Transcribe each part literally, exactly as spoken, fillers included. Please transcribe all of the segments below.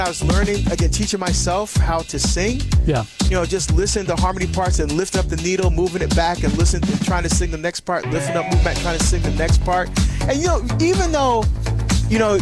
I was learning, again, teaching myself how to sing. Yeah. You know, just listen to harmony parts and lift up the needle, moving it back, and listen and trying to sing the next part, lifting up, moving back, trying to sing the next part. And, you know, even though, you know,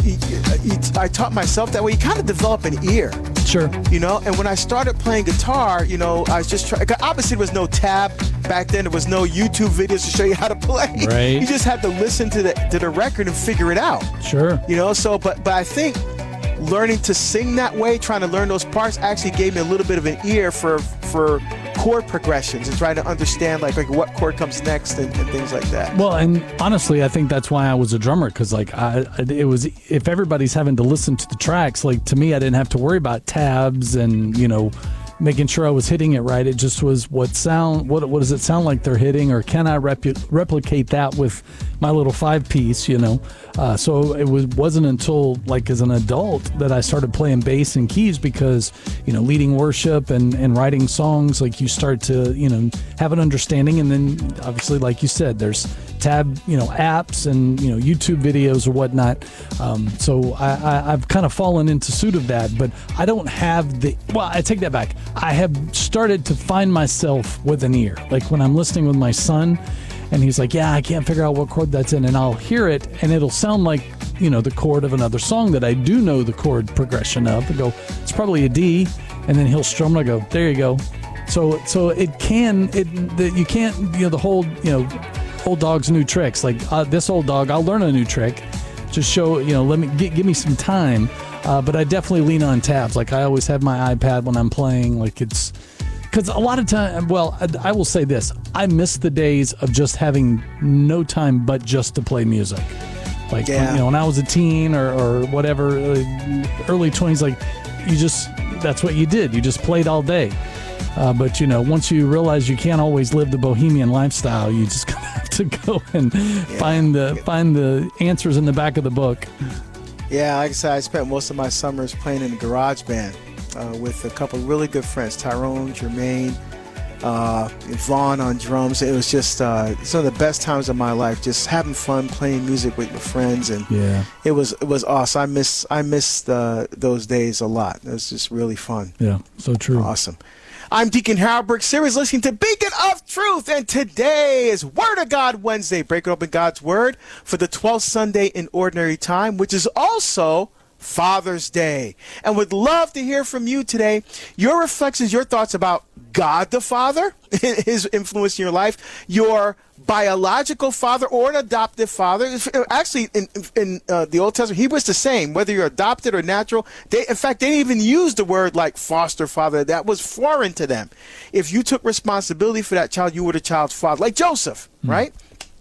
I taught myself that way, you kind of develop an ear. Sure. You know, and when I started playing guitar, you know, I was just trying, obviously there was no tab back then. There was no YouTube videos to show you how to play. Right. You just had to listen to the to the record and figure it out. Sure. You know, so, but, but I think learning to sing that way, trying to learn those parts, actually gave me a little bit of an ear for for chord progressions and trying to understand like, like what chord comes next and, and things like that. Well, and honestly, I think that's why I was a drummer, because like I, it was, if everybody's having to listen to the tracks, like to me, I didn't have to worry about tabs and, you know, making sure I was hitting it right. It just was what sound, what what does it sound like they're hitting, or can I repu- replicate that with my little five piece, you know? Uh, so it was, wasn't until like as an adult that I started playing bass and keys, because, you know, leading worship and, and writing songs, like you start to, you know, have an understanding. And then obviously, like you said, there's tab, you know, apps and, you know, YouTube videos or whatnot. Um, so I, I, I've kind of fallen into suit of that, but I don't have the, well, I take that back. I have started to find myself with an ear. Like when I'm listening with my son and he's like, yeah, I can't figure out what chord that's in. And I'll hear it and it'll sound like, you know, the chord of another song that I do know the chord progression of. I go, it's probably a D. And then he'll strum and I go, there you go. So, so it can, it, the, you can't, you know, the whole, you know, old dog's new tricks. Like uh, this old dog, I'll learn a new trick. Just show, you know, let me g- give me some time. Uh, but I definitely lean on tabs. Like I always have my iPad when I'm playing. Like it's because a lot of time. Well, I, I will say this: I miss the days of just having no time but just to play music. Like yeah. when, you know, when I was a teen or, or whatever, early twenties. Like you just that's what you did. You just played all day. Uh, but, you know, once you realize you can't always live the bohemian lifestyle, you just kind of have to go and yeah. find the find the answers in the back of the book. Yeah, like I said, I spent most of my summers playing in a garage band uh, with a couple of really good friends, Tyrone, Jermaine, uh, Vaughn on drums. It was just uh, some of the best times of my life, just having fun playing music with my friends, and yeah. it was it was awesome. I miss I miss uh, those days a lot. It was just really fun. Yeah, so true. Awesome. I'm Deacon Harold Brick Series, listening to Beacon of Truth, and today is Word of God Wednesday, breaking open God's Word for the twelfth Sunday in Ordinary Time, which is also Father's Day. And would love to hear from you today, your reflections, your thoughts about God the Father, his influence in your life, your biological father or an adoptive father. Actually, in, in uh, the Old Testament, Hebrew is the same, whether you're adopted or natural. They, in fact, they didn't even use the word like foster father. That was foreign to them. If you took responsibility for that child, you were the child's father, like Joseph, mm. right?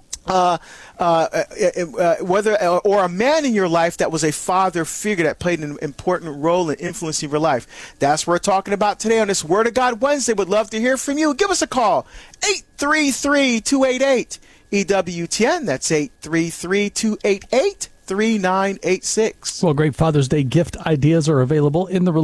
Uh, uh, uh, uh, whether uh, or a man in your life that was a father figure that played an important role in influencing your life. That's what we're talking about today on this Word of God Wednesday. Would love to hear from you. Give us a call, eight three three, two eight eight, E W T N. That's eight three three, two eight eight, three nine eight six. Well, great Father's Day gift ideas are available in the